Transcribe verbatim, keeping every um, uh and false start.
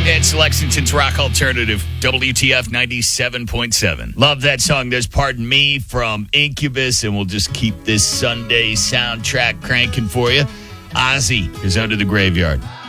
It's Lexington's Rock Alternative, W T F ninety-seven point seven. Love that song. There's Pardon Me from Incubus, and we'll just keep this Sunday soundtrack cranking for you. Ozzy is Under the Graveyard.